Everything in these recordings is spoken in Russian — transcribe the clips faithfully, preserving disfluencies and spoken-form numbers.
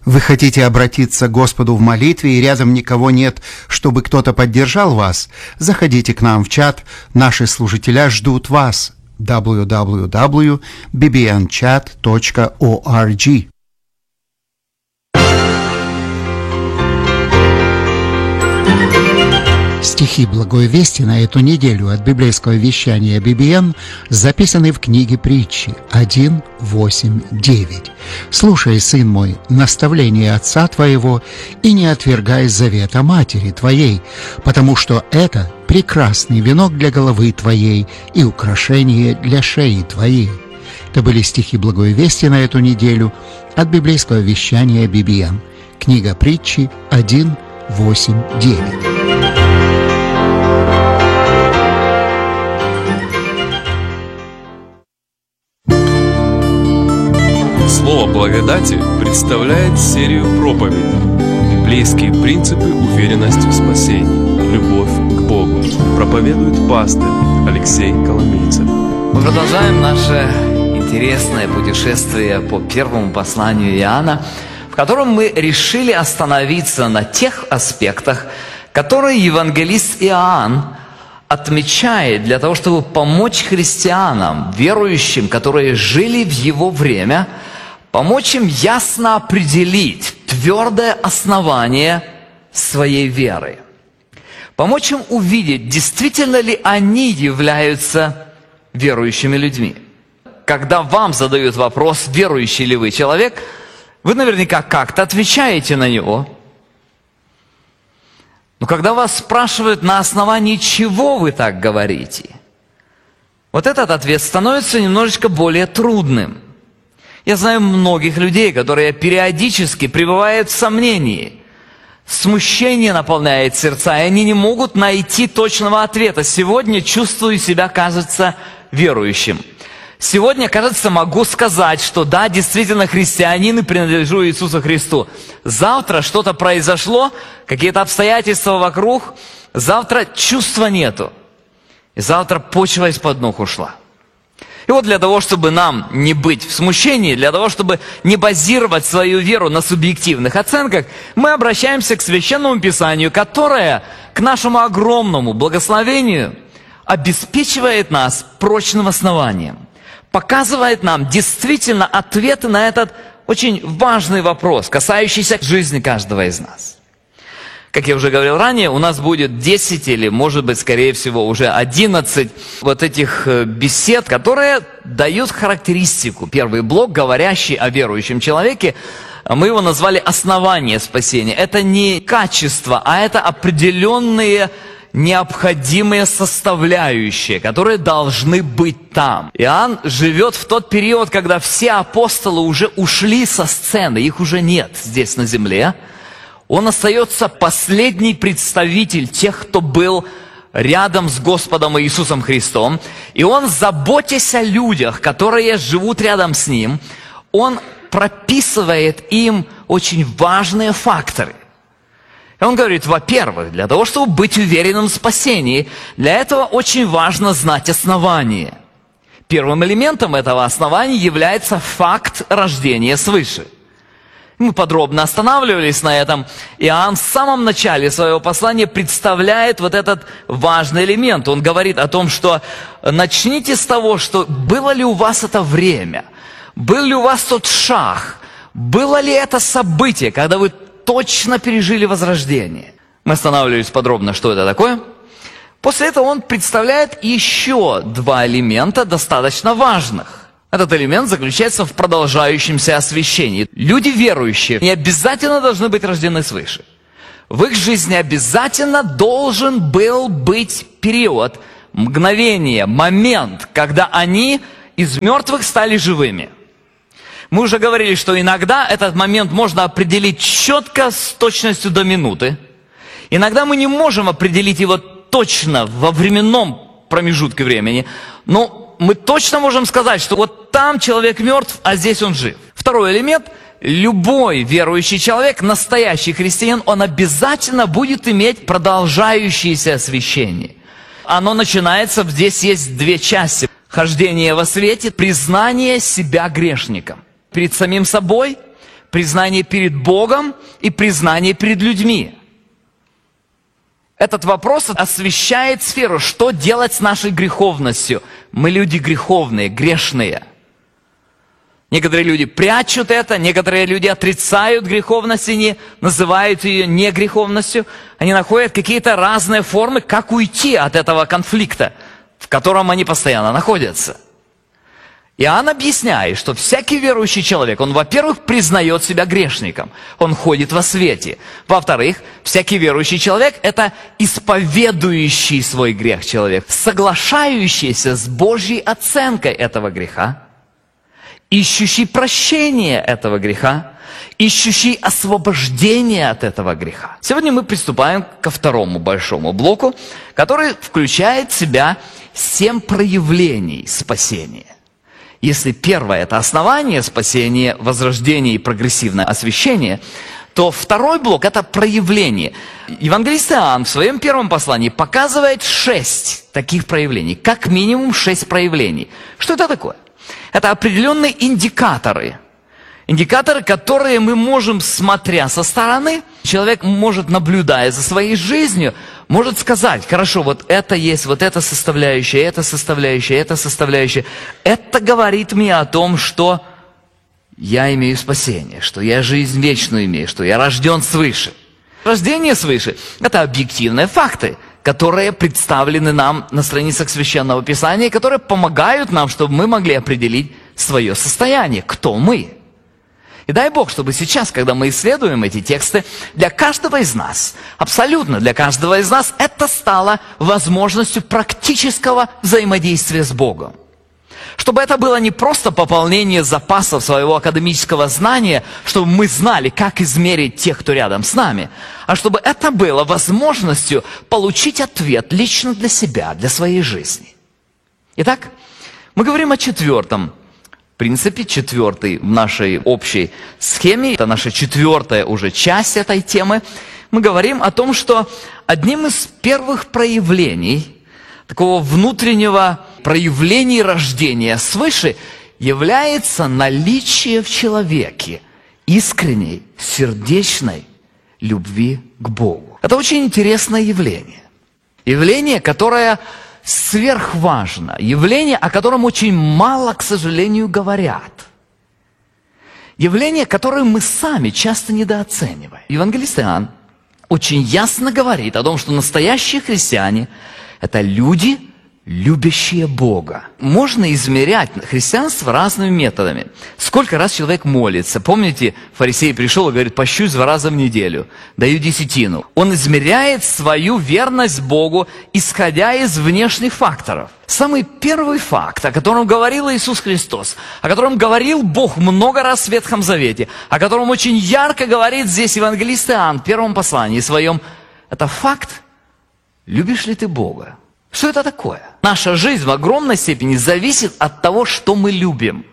Вы хотите обратиться к Господу в молитве, и рядом никого нет, чтобы кто-то поддержал вас? Заходите к нам в чат, наши служителя ждут вас. дабл ю дабл ю дабл ю точка би би эн чат точка орг. Стихи Благой Вести на эту неделю от библейского вещания би би эн записаны в книге Притчи один, восемь, девять. «Слушай, сын мой, наставление отца твоего, и не отвергай завета матери твоей, потому что это прекрасный венок для головы твоей и украшение для шеи твоей». Это были стихи Благой Вести на эту неделю от библейского вещания би би эн. Книга Притчи один, восемь, девять. Слово благодати представляет серию проповедей. Библейские принципы уверенности в спасении. Любовь к Богу. Проповедует пастырь Алексей Коломейцев. Мы продолжаем наше интересное путешествие по первому посланию Иоанна, в котором мы решили остановиться на тех аспектах, которые евангелист Иоанн отмечает для того, чтобы помочь христианам, верующим, которые жили в его время, помочь им ясно определить твердое основание своей веры. Помочь им увидеть, действительно ли они являются верующими людьми. Когда вам задают вопрос, верующий ли вы человек, вы наверняка как-то отвечаете на него. Но когда вас спрашивают, на основании чего вы так говорите, вот этот ответ становится немножечко более трудным. Я знаю многих людей, которые периодически пребывают в сомнении. Смущение наполняет сердца, и они не могут найти точного ответа. Сегодня чувствую себя, кажется, верующим. Сегодня, кажется, могу сказать, что да, действительно христианин и принадлежу Иисусу Христу. Завтра что-то произошло, какие-то обстоятельства вокруг, завтра чувства нету. И завтра почва из-под ног ушла. И вот для того, чтобы нам не быть в смущении, для того, чтобы не базировать свою веру на субъективных оценках, мы обращаемся к Священному Писанию, которое, к нашему огромному благословению, обеспечивает нас прочным основанием, показывает нам действительно ответы на этот очень важный вопрос, касающийся жизни каждого из нас. Как я уже говорил ранее, у нас будет десять или, может быть, скорее всего, уже одиннадцать вот этих бесед, которые дают характеристику. Первый блок, говорящий о верующем человеке, мы его назвали «основание спасения». Это не качество, а это определенные необходимые составляющие, которые должны быть там. Иоанн живет в тот период, когда все апостолы уже ушли со сцены, их уже нет здесь на земле. Он остается последний представитель тех, кто был рядом с Господом Иисусом Христом. И он, заботясь о людях, которые живут рядом с ним, он прописывает им очень важные факторы. И он говорит, во-первых, для того, чтобы быть уверенным в спасении, для этого очень важно знать основание. Первым элементом этого основания является факт рождения свыше. Мы подробно останавливались на этом. Иоанн в самом начале своего послания представляет вот этот важный элемент. Он говорит о том, что начните с того, что было ли у вас это время, был ли у вас тот шаг, было ли это событие, когда вы точно пережили возрождение. Мы останавливались подробно, что это такое. После этого он представляет еще два элемента, достаточно важных. Этот элемент заключается в продолжающемся освящении. Люди верующие не обязательно должны быть рождены свыше. В их жизни обязательно должен был быть период, мгновение, момент, когда они из мертвых стали живыми. Мы уже говорили, что иногда этот момент можно определить четко с точностью до минуты. Иногда мы не можем определить его точно во временном промежутке времени, но мы точно можем сказать, что вот там человек мертв, а здесь он жив. Второй элемент. Любой верующий человек, настоящий христианин, он обязательно будет иметь продолжающееся освящение. Оно начинается, здесь есть две части. Хождение во свете, признание себя грешником. Перед самим собой, признание перед Богом и признание перед людьми. Этот вопрос освещает сферу, что делать с нашей греховностью. Мы люди греховные, грешные. Некоторые люди прячут это, некоторые люди отрицают греховность и не называют ее не греховностью. Они находят какие-то разные формы, как уйти от этого конфликта, в котором они постоянно находятся. Иоанн объясняет, что всякий верующий человек, он, во-первых, признает себя грешником, он ходит во свете. Во-вторых, всякий верующий человек – это исповедующий свой грех человек, соглашающийся с Божьей оценкой этого греха, ищущий прощения этого греха, ищущий освобождения от этого греха. Сегодня мы приступаем ко второму большому блоку, который включает в себя семь проявлений спасения. Если первое – это основание спасения, возрождение и прогрессивное освящение, то второй блок – это проявление. Евангелист Иоанн в своем первом послании показывает шесть таких проявлений, как минимум шесть проявлений. Что это такое? Это определенные индикаторы. Индикаторы, которые мы можем, смотря со стороны, человек может, наблюдая за своей жизнью, может сказать: хорошо, вот это есть, вот эта составляющая, эта составляющая, эта составляющая. Это говорит мне о том, что я имею спасение, что я жизнь вечную имею, что я рожден свыше. Рождение свыше – это объективные факты, которые представлены нам на страницах Священного Писания, которые помогают нам, чтобы мы могли определить свое состояние, кто мы. И дай Бог, чтобы сейчас, когда мы исследуем эти тексты, для каждого из нас, абсолютно для каждого из нас, это стало возможностью практического взаимодействия с Богом. Чтобы это было не просто пополнение запасов своего академического знания, чтобы мы знали, как измерить тех, кто рядом с нами, а чтобы это было возможностью получить ответ лично для себя, для своей жизни. Итак, мы говорим о четвертом принципе, четвертый в нашей общей схеме, это наша четвертая уже часть этой темы. Мы говорим о том, что одним из первых проявлений, такого внутреннего проявления рождения свыше, является наличие в человеке искренней, сердечной любви к Богу. Это очень интересное явление. Явление, которое сверхважно, явление, о котором очень мало, к сожалению, говорят. Явление, которое мы сами часто недооцениваем. Евангелист Иоанн очень ясно говорит о том, что настоящие христиане – это люди, любящие Бога. Можно измерять христианство разными методами. Сколько раз человек молится? Помните, фарисей пришел и говорит: пощусь два раза в неделю, даю десятину. Он измеряет свою верность Богу, исходя из внешних факторов. Самый первый факт, о котором говорил Иисус Христос, о котором говорил Бог много раз в Ветхом Завете, о котором очень ярко говорит здесь евангелист Иоанн в первом послании своем, это факт: любишь ли ты Бога? Что это такое? Наша жизнь в огромной степени зависит от того, что мы любим.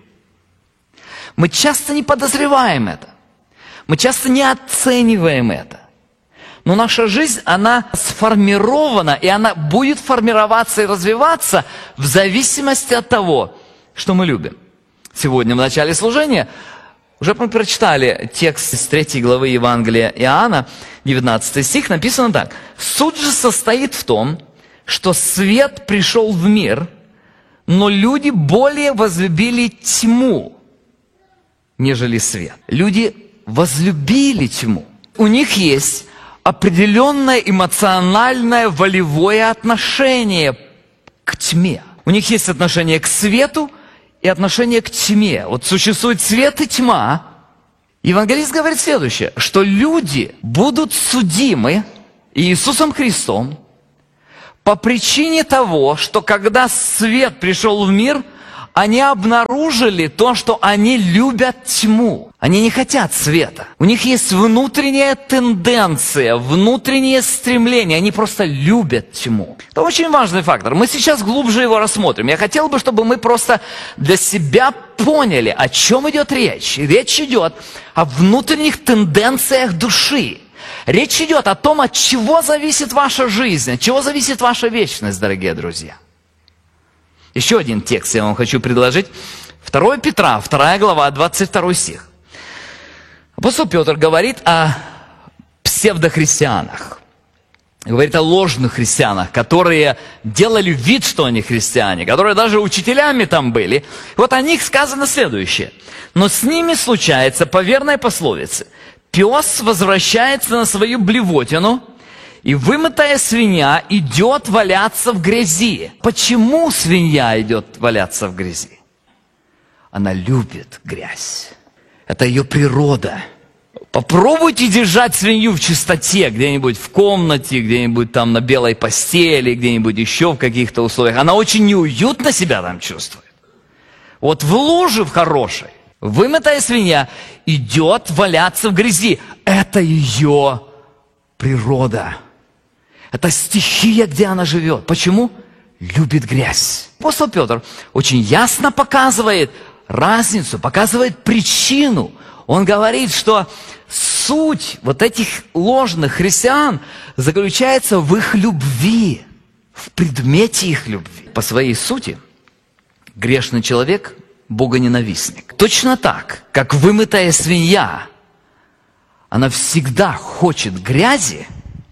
Мы часто не подозреваем это. Мы часто не оцениваем это. Но наша жизнь, она сформирована, и она будет формироваться и развиваться в зависимости от того, что мы любим. Сегодня в начале служения уже мы прочитали текст из третьей главы Евангелия Иоанна, девятнадцатый стих, написано так: «Суть же состоит в том, что свет пришел в мир, но люди более возлюбили тьму, нежели свет». Люди возлюбили тьму. У них есть определенное эмоциональное, волевое отношение к тьме. У них есть отношение к свету и отношение к тьме. Вот существует свет и тьма. Евангелист говорит следующее, что люди будут судимы Иисусом Христом по причине того, что когда свет пришел в мир, они обнаружили то, что они любят тьму. Они не хотят света. У них есть внутренняя тенденция, внутреннее стремление. Они просто любят тьму. Это очень важный фактор. Мы сейчас глубже его рассмотрим. Я хотел бы, чтобы мы просто для себя поняли, о чем идет речь. Речь идет о внутренних тенденциях души. Речь идет о том, от чего зависит ваша жизнь, от чего зависит ваша вечность, дорогие друзья. Еще один текст я вам хочу предложить. второе Петра, вторая глава, двадцать второй стих. Апостол Петр говорит о псевдохристианах. Говорит о ложных христианах, которые делали вид, что они христиане, которые даже учителями там были. Вот о них сказано следующее. Но с ними случается, по верной пословице, пес возвращается на свою блевотину, и вымытая свинья идет валяться в грязи. Почему свинья идет валяться в грязи? Она любит грязь. Это ее природа. Попробуйте держать свинью в чистоте, где-нибудь в комнате, где-нибудь там на белой постели, где-нибудь еще в каких-то условиях. Она очень неуютно себя там чувствует. Вот в луже в хорошей вымытая свинья идет валяться в грязи. Это ее природа. Это стихия, где она живет. Почему? Любит грязь. Апостол Петр очень ясно показывает разницу, показывает причину. Он говорит, что суть вот этих ложных христиан заключается в их любви, в предмете их любви. По своей сути, грешный человек – богоненавистник. Точно так, как вымытая свинья, она всегда хочет грязи,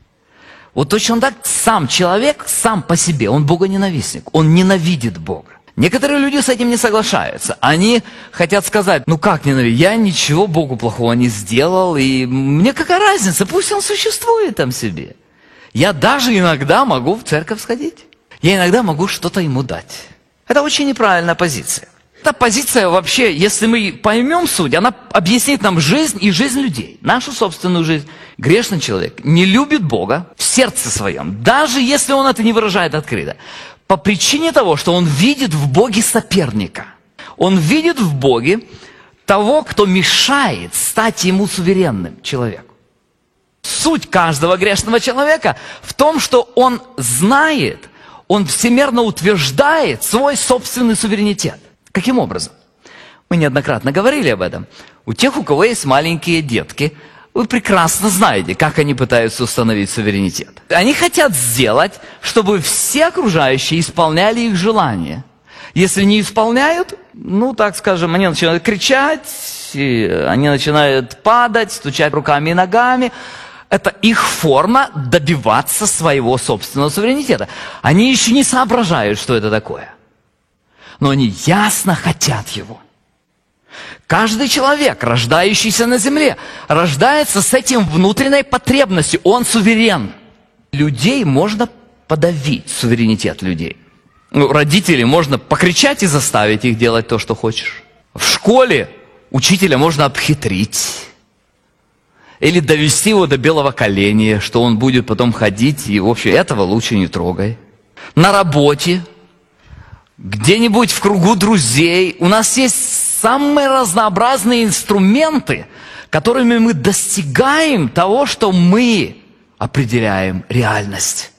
вот точно так сам человек, сам по себе, он богоненавистник, он ненавидит Бога. Некоторые люди с этим не соглашаются. Они хотят сказать, ну как ненавидеть, я ничего Богу плохого не сделал, и мне какая разница, пусть он существует там себе. Я даже иногда могу в церковь сходить. Я иногда могу что-то ему дать. Это очень неправильная позиция. Эта позиция вообще, если мы поймем суть, она объяснит нам жизнь и жизнь людей, нашу собственную жизнь. Грешный человек не любит Бога в сердце своем, даже если он это не выражает открыто. По причине того, что он видит в Боге соперника. Он видит в Боге того, кто мешает стать ему суверенным человеку. Суть каждого грешного человека в том, что он знает, он всемерно утверждает свой собственный суверенитет. Каким образом? Мы неоднократно говорили об этом. У тех, у кого есть маленькие детки, вы прекрасно знаете, как они пытаются установить суверенитет. Они хотят сделать, чтобы все окружающие исполняли их желания. Если не исполняют, ну, так скажем, они начинают кричать, они начинают падать, стучать руками и ногами. Это их форма добиваться своего собственного суверенитета. Они еще не соображают, что это такое. Но они ясно хотят его. Каждый человек, рождающийся на земле, рождается с этим внутренней потребностью. Он суверен. Людей можно подавить, суверенитет людей. Ну, родителей можно покричать и заставить их делать то, что хочешь. В школе учителя можно обхитрить. Или довести его до белого коленя, что он будет потом ходить, и, в общем, этого лучше не трогай. На работе, где-нибудь в кругу друзей у нас есть самые разнообразные инструменты, которыми мы достигаем того, что мы определяем реальность.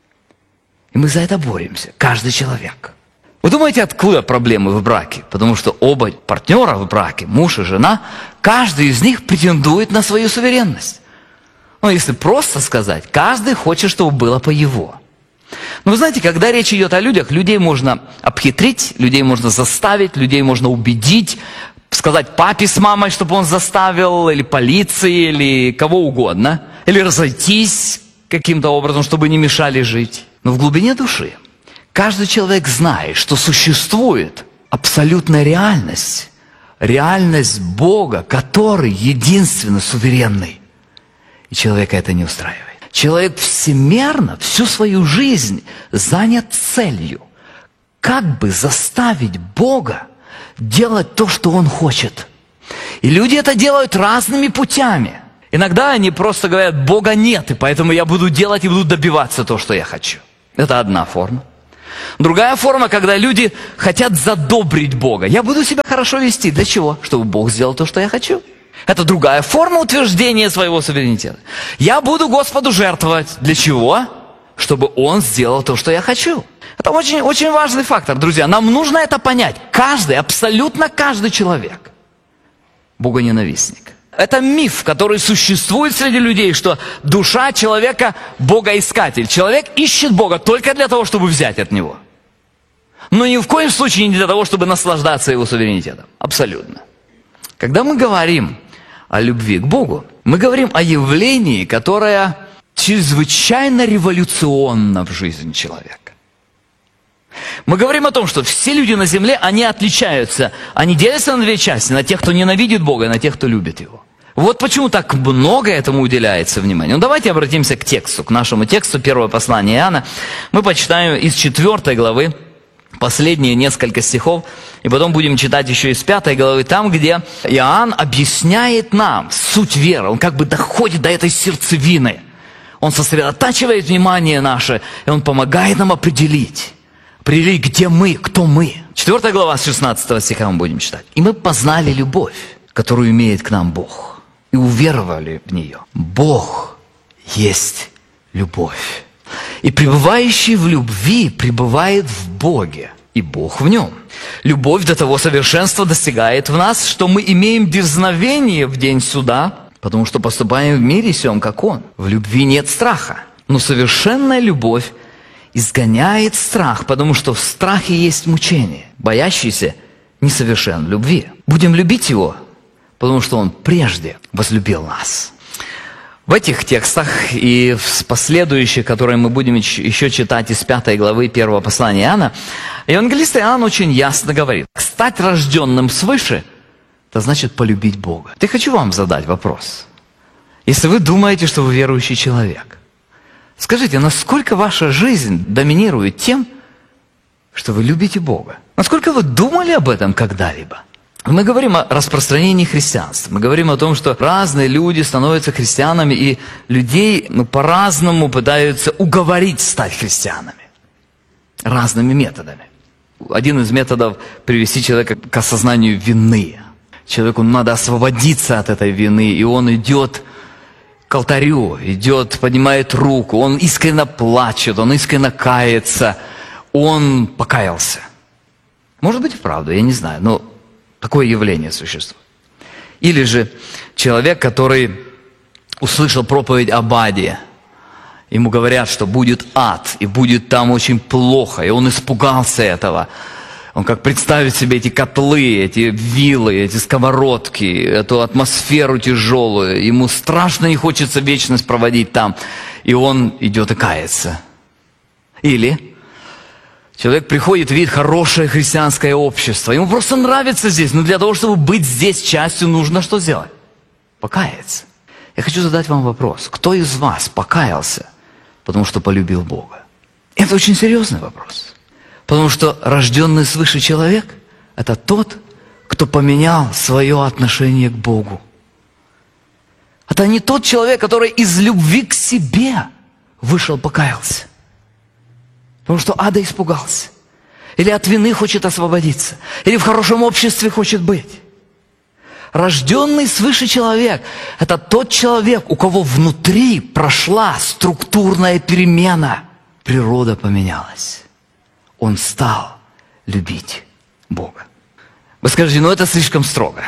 И мы за это боремся, каждый человек. Вы думаете, откуда проблемы в браке? Потому что оба партнера в браке, муж и жена, каждый из них претендует на свою суверенность. Ну, если просто сказать, каждый хочет, чтобы было по его. Но вы знаете, когда речь идет о людях, людей можно обхитрить, людей можно заставить, людей можно убедить, сказать папе с мамой, чтобы он заставил, или полиции, или кого угодно, или разойтись каким-то образом, чтобы не мешали жить. Но в глубине души каждый человек знает, что существует абсолютная реальность, реальность Бога, который единственно суверенный. И человека это не устраивает. Человек всемерно, всю свою жизнь занят целью, как бы заставить Бога делать то, что Он хочет. И люди это делают разными путями. Иногда они просто говорят, Бога нет, и поэтому я буду делать и буду добиваться то, что я хочу. Это одна форма. Другая форма, когда люди хотят задобрить Бога. Я буду себя хорошо вести. Для чего? Чтобы Бог сделал то, что я хочу. Это другая форма утверждения своего суверенитета. Я буду Господу жертвовать. Для чего? Чтобы Он сделал то, что я хочу. Это очень, очень важный фактор, друзья. Нам нужно это понять. Каждый, абсолютно каждый человек богоненавистник. Это миф, который существует среди людей, что душа человека – богоискатель. Человек ищет Бога только для того, чтобы взять от Него. Но ни в коем случае не для того, чтобы наслаждаться Его суверенитетом. Абсолютно. Когда мы говорим о любви к Богу, мы говорим о явлении, которое чрезвычайно революционно в жизни человека. Мы говорим о том, что все люди на земле, они отличаются, они делятся на две части, на тех, кто ненавидит Бога, и на тех, кто любит Его. Вот почему так много этому уделяется внимания. Ну, давайте обратимся к тексту, к нашему тексту, первое послание Иоанна. Мы почитаем из четвёртой главы, последние несколько стихов, и потом будем читать еще из пятой главы, там, где Иоанн объясняет нам суть веры. Он как бы доходит до этой сердцевины. Он сосредотачивает внимание наше, и он помогает нам определить, определить, где мы, кто мы. Четвёртая глава с шестнадцатого стиха мы будем читать. «И мы познали любовь, которую имеет к нам Бог, и уверовали в нее. Бог есть любовь. И пребывающий в любви пребывает в Боге, и Бог в нем. Любовь до того совершенства достигает в нас, что мы имеем дерзновение в день суда, потому что поступаем в мире сем, как Он. В любви нет страха, но совершенная любовь изгоняет страх, потому что в страхе есть мучение. Боящийся несовершен в любви. Будем любить Его, потому что Он прежде возлюбил нас». В этих текстах и в последующих, которые мы будем еще читать из пятой главы первого послания Иоанна, евангелист Иоанн очень ясно говорит: стать рожденным свыше – это значит полюбить Бога. Я хочу вам задать вопрос. Если вы думаете, что вы верующий человек, скажите, насколько ваша жизнь доминирует тем, что вы любите Бога? Насколько вы думали об этом когда-либо? Мы говорим о распространении христианства. Мы говорим о том, что разные люди становятся христианами, и людей ну, по-разному пытаются уговорить стать христианами. Разными методами. Один из методов – привести человека к осознанию вины. Человеку надо освободиться от этой вины, и он идет к алтарю, идет, поднимает руку, он искренне плачет, он искренне кается, он покаялся. Может быть, и вправду, я не знаю, но такое явление существует. Или же человек, который услышал проповедь об аде, ему говорят, что будет ад, и будет там очень плохо, и он испугался этого. Он как представит себе эти котлы, эти вилы, эти сковородки, эту атмосферу тяжелую. Ему страшно не хочется вечность проводить там, и он идет и кается. Или человек приходит, видит хорошее христианское общество. Ему просто нравится здесь. Но для того, чтобы быть здесь частью, нужно что сделать? Покаяться. Я хочу задать вам вопрос. Кто из вас покаялся, потому что полюбил Бога? Это очень серьезный вопрос. Потому что рожденный свыше человек – это тот, кто поменял свое отношение к Богу. Это не тот человек, который из любви к себе вышел, покаялся. Потому что ада испугался. Или от вины хочет освободиться. Или в хорошем обществе хочет быть. Рожденный свыше человек – это тот человек, у кого внутри прошла структурная перемена. Природа поменялась. Он стал любить Бога. Вы скажете, ну это слишком строго.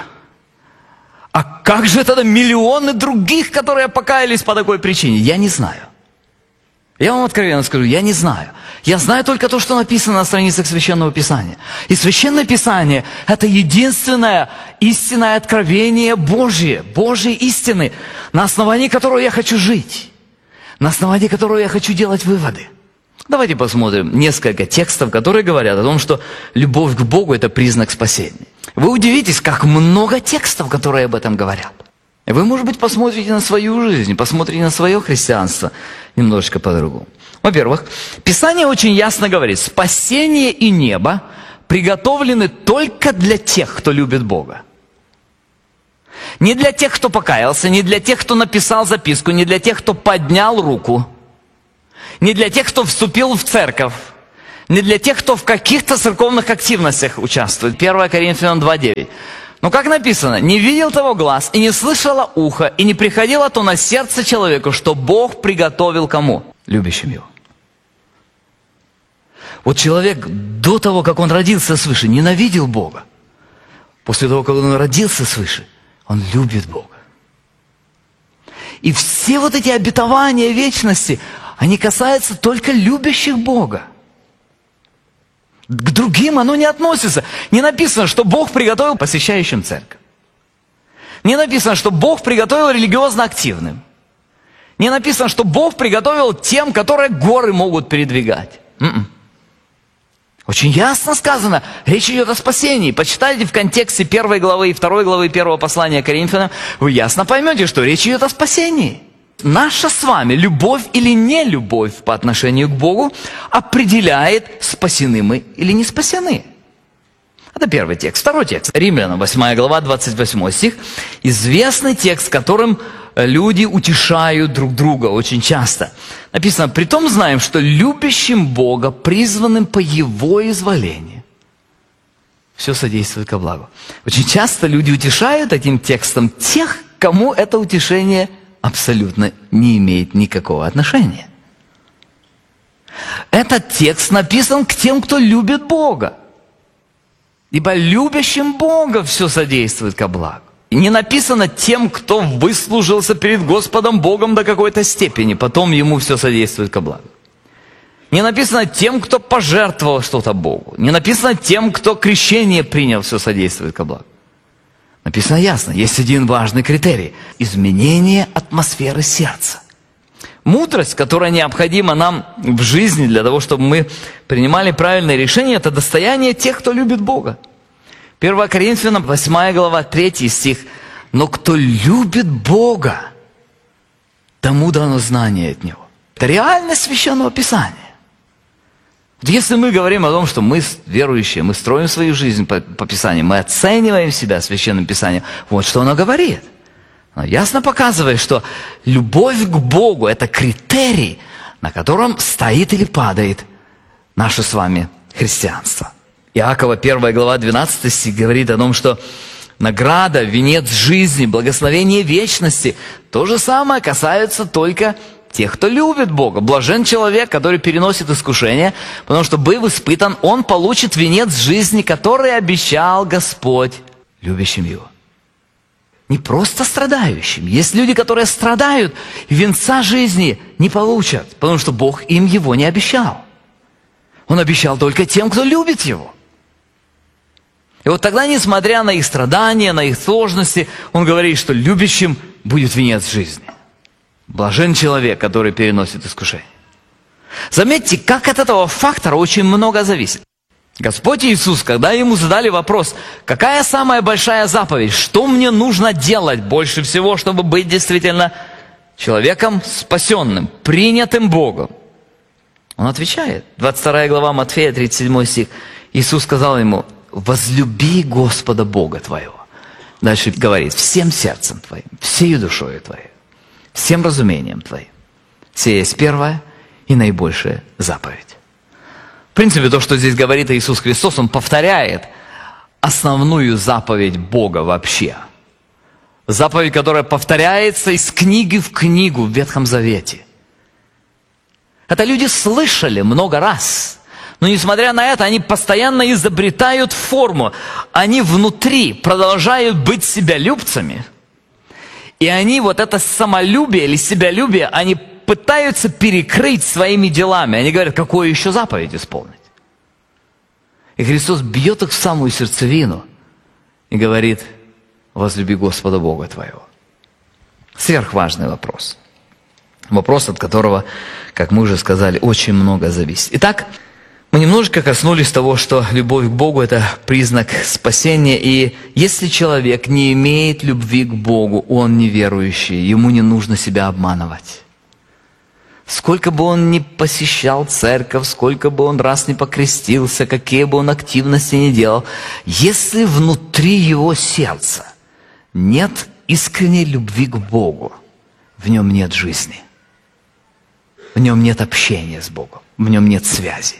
А как же тогда миллионы других, которые покаялись по такой причине? Я не знаю. Я вам откровенно скажу, я не знаю. Я знаю только то, что написано на страницах Священного Писания. И Священное Писание – это единственное истинное откровение Божье, Божьей истины, на основании которого я хочу жить, на основании которого я хочу делать выводы. Давайте посмотрим несколько текстов, которые говорят о том, что любовь к Богу – это признак спасения. Вы удивитесь, как много текстов, которые об этом говорят. Вы, может быть, посмотрите на свою жизнь, посмотрите на свое христианство немножечко по-другому. Во-первых, Писание очень ясно говорит, спасение и небо приготовлены только для тех, кто любит Бога. Не для тех, кто покаялся, не для тех, кто написал записку, не для тех, кто поднял руку, не для тех, кто вступил в церковь, не для тех, кто в каких-то церковных активностях участвует. первое Коринфянам два девять. Но как написано, не видел того глаз, и не слышало ухо, и не приходило то на сердце человеку, что Бог приготовил кому? Любящим его. Вот человек до того, как он родился свыше, ненавидел Бога. После того, как он родился свыше, он любит Бога. И все вот эти обетования вечности, они касаются только любящих Бога. К другим оно не относится. Не написано, что Бог приготовил посещающим церковь. Не написано, что Бог приготовил религиозно активным. Не написано, что Бог приготовил тем, которые горы могут передвигать. М-м. Очень ясно сказано, речь идет о спасении. Почитайте в контексте первой главы и второй главы первого послания Коринфянам, вы ясно поймете, что речь идет о спасении. Наша с вами любовь или не любовь по отношению к Богу определяет, спасены мы или не спасены. Это первый текст. Второй текст. Римлянам, восьмая глава, двадцать восьмой стих. Известный текст, которым люди утешают друг друга очень часто. Написано: «Притом знаем, что любящим Бога, призванным по Его изволению, все содействует ко благу». Очень часто люди утешают этим текстом тех, кому это утешение абсолютно не имеет никакого отношения. Этот текст написан к тем, кто любит Бога. Ибо любящим Бога все содействует ко благу. И не написано тем, кто выслужился перед Господом Богом до какой-то степени, потом ему все содействует ко благу. Не написано тем, кто пожертвовал что-то Богу. Не написано тем, кто крещение принял, все содействует ко благу. Написано ясно, есть один важный критерий – изменение атмосферы сердца. Мудрость, которая необходима нам в жизни для того, чтобы мы принимали правильные решения, это достояние тех, кто любит Бога. первое Коринфянам, восьмая глава, третий стих. «Но кто любит Бога, тому дано знание от Него». Это реальность Священного Писания. Если мы говорим о том, что мы верующие, мы строим свою жизнь по, по Писанию, мы оцениваем себя Священным Писанием, вот что оно говорит. Оно ясно показывает, что любовь к Богу – это критерий, на котором стоит или падает наше с вами христианство. Иакова первая глава, двенадцатый стих говорит о том, что награда, венец жизни, благословение вечности – то же самое касается только тех, кто любит Бога. Блажен человек, который переносит искушение, потому что, быв испытан, он получит венец жизни, который обещал Господь любящим его. Не просто страдающим. Есть люди, которые страдают, и венца жизни не получат, потому что Бог им его не обещал. Он обещал только тем, кто любит его. И вот тогда, несмотря на их страдания, на их сложности, он говорит, что любящим будет венец жизни. Блажен человек, который переносит искушение. Заметьте, как от этого фактора очень много зависит. Господь Иисус, когда ему задали вопрос, какая самая большая заповедь, что мне нужно делать больше всего, чтобы быть действительно человеком спасенным, принятым Богом, он отвечает. двадцать вторая глава Матфея, тридцать седьмой стих. Иисус сказал ему: возлюби Господа Бога твоего. Дальше говорит: всем сердцем твоим, всею душою твоей, всем разумением твоим. Сия есть первая и наибольшая заповедь. В принципе, то, что здесь говорит Иисус Христос, Он повторяет основную заповедь Бога вообще. Заповедь, которая повторяется из книги в книгу в Ветхом Завете. Это люди слышали много раз. Но несмотря на это, они постоянно изобретают форму. Они внутри продолжают быть себялюбцами. И они вот это самолюбие или себялюбие, они пытаются перекрыть своими делами. Они говорят, какую еще заповедь исполнить? И Христос бьет их в самую сердцевину и говорит: возлюби Господа Бога твоего. Сверхважный вопрос. Вопрос, от которого, как мы уже сказали, очень много зависит. Итак, мы немножко коснулись того, что любовь к Богу – это признак спасения. И если человек не имеет любви к Богу, он неверующий, ему не нужно себя обманывать. Сколько бы он ни посещал церковь, сколько бы он раз ни покрестился, какие бы он активности ни делал, если внутри его сердца нет искренней любви к Богу, в нем нет жизни, в нем нет общения с Богом, в нем нет связи.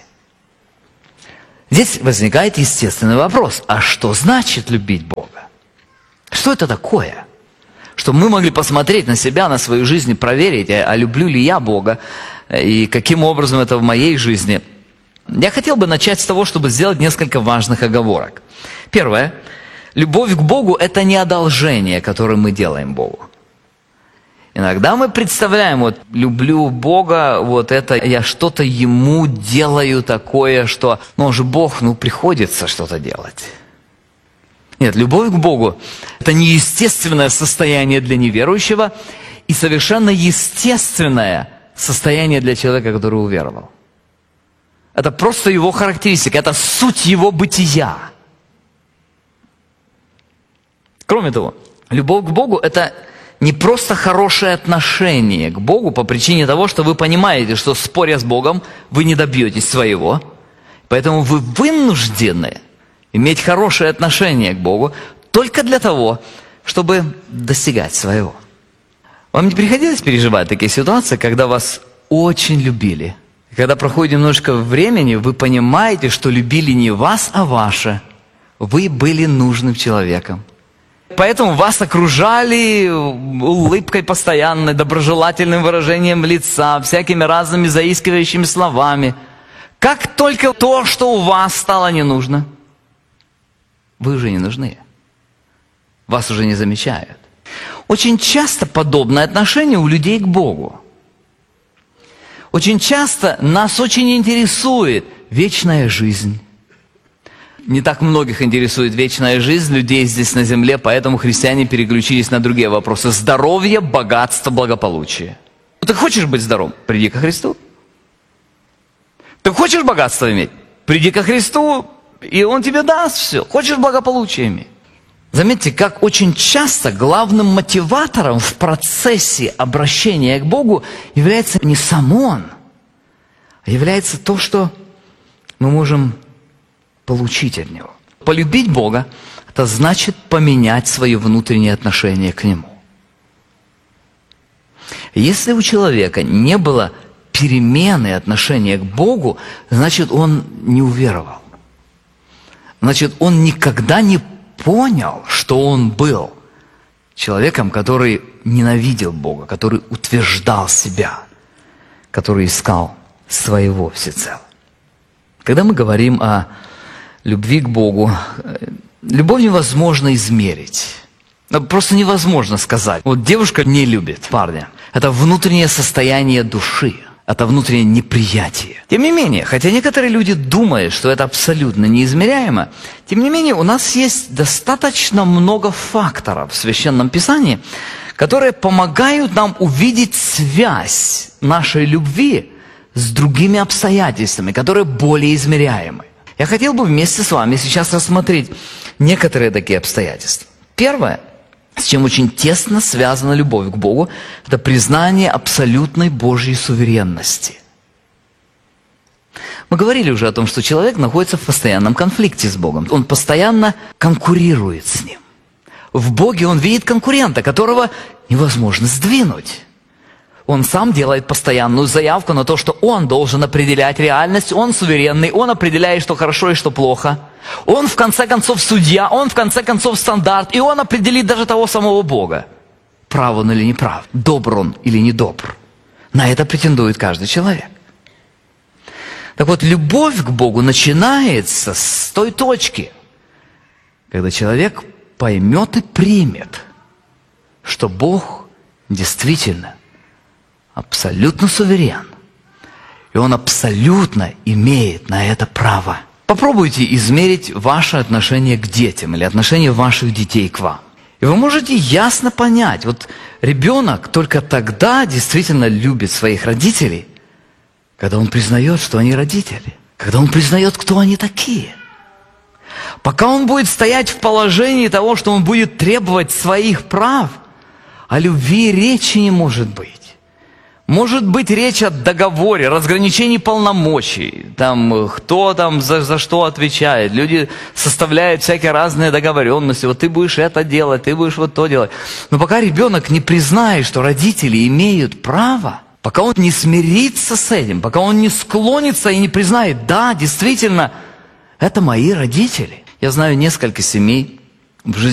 Здесь возникает естественный вопрос: а что значит любить Бога? Что это такое? Чтобы мы могли посмотреть на себя, на свою жизнь и проверить, а люблю ли я Бога, и каким образом это в моей жизни. Я хотел бы начать с того, чтобы сделать несколько важных оговорок. Первое. Любовь к Богу – это не одолжение, которое мы делаем Богу. Иногда мы представляем, вот, люблю Бога, вот это я что-то Ему делаю такое, что, ну, он же Бог, ну, приходится что-то делать. Нет, любовь к Богу – это неестественное состояние для неверующего и совершенно естественное состояние для человека, который уверовал. Это просто его характеристика, это суть его бытия. Кроме того, любовь к Богу – это не просто хорошее отношение к Богу по причине того, что вы понимаете, что споря с Богом вы не добьетесь своего, поэтому вы вынуждены иметь хорошее отношение к Богу только для того, чтобы достигать своего. Вам не приходилось переживать такие ситуации, когда вас очень любили? Когда проходит немножко времени, вы понимаете, что любили не вас, а ваше. Вы были нужным человеком. Поэтому вас окружали улыбкой постоянной, доброжелательным выражением лица, всякими разными заискивающими словами. Как только то, что у вас стало не нужно, вы уже не нужны. Вас уже не замечают. Очень часто подобное отношение у людей к Богу. Очень часто нас очень интересует вечная жизнь. Не так многих интересует вечная жизнь людей здесь на земле, поэтому христиане переключились на другие вопросы. Здоровье, богатство, благополучие. Ты хочешь быть здоровым? Приди ко Христу. Ты хочешь богатство иметь? Приди ко Христу, и Он тебе даст все. Хочешь благополучие иметь? Заметьте, как очень часто главным мотиватором в процессе обращения к Богу является не сам Он, а является то, что мы можем получить от Него. Полюбить Бога – это значит поменять свое внутреннее отношение к Нему. Если у человека не было перемены отношения к Богу, значит, он не уверовал. Значит, он никогда не понял, что он был человеком, который ненавидел Бога, который утверждал себя, который искал своего всецело. Когда мы говорим о любви к Богу, любовь невозможно измерить. Просто невозможно сказать. Вот девушка не любит парня. Это внутреннее состояние души. Это внутреннее неприятие. Тем не менее, хотя некоторые люди думают, что это абсолютно неизмеряемо, тем не менее у нас есть достаточно много факторов в Священном Писании, которые помогают нам увидеть связь нашей любви с другими обстоятельствами, которые более измеряемы. Я хотел бы вместе с вами сейчас рассмотреть некоторые такие обстоятельства. Первое, с чем очень тесно связана любовь к Богу, это признание абсолютной Божьей суверенности. Мы говорили уже о том, что человек находится в постоянном конфликте с Богом. Он постоянно конкурирует с Ним. В Боге он видит конкурента, которого невозможно сдвинуть. Он сам делает постоянную заявку на то, что он должен определять реальность, он суверенный, он определяет, что хорошо и что плохо. Он, в конце концов, судья, он, в конце концов, стандарт, и он определит даже того самого Бога. Прав он или не прав, добр он или не добр. На это претендует каждый человек. Так вот, любовь к Богу начинается с той точки, когда человек поймет и примет, что Бог действительно абсолютно суверен. И Он абсолютно имеет на это право. Попробуйте измерить ваше отношение к детям или отношение ваших детей к вам. И вы можете ясно понять, вот ребенок только тогда действительно любит своих родителей, когда он признает, что они родители, когда он признает, кто они такие. Пока он будет стоять в положении того, что он будет требовать своих прав, о любви речи не может быть. Может быть речь о договоре, разграничении полномочий, там, кто там за, за что отвечает. Люди составляют всякие разные договоренности. Вот ты будешь это делать, ты будешь вот то делать. Но пока ребенок не признает, что родители имеют право, пока он не смирится с этим, пока он не склонится и не признает, да, действительно, это мои родители. Я знаю несколько семей в жизни,